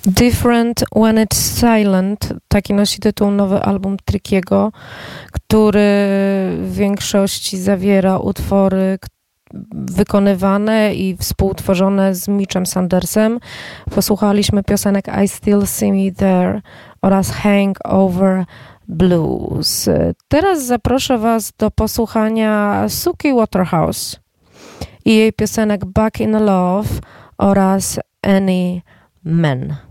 Different When It's Silent, taki nosi tytuł nowy album Trickiego, który w większości zawiera utwory wykonywane i współtworzone z Mitchem Sandersem. Posłuchaliśmy piosenek I Still See Me There oraz Hangover Blues. Teraz zaproszę Was do posłuchania Suki Waterhouse i jej piosenek Back in Love oraz Any Man.